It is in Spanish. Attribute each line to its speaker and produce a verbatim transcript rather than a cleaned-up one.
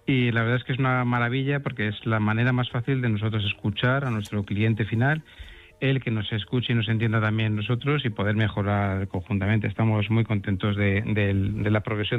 Speaker 1: Y la verdad es que es una maravilla porque es la manera más fácil de nosotros escuchar a nuestro cliente final, él que nos escuche y nos entienda también nosotros y poder mejorar conjuntamente. Estamos muy contentos de, de, de la progresión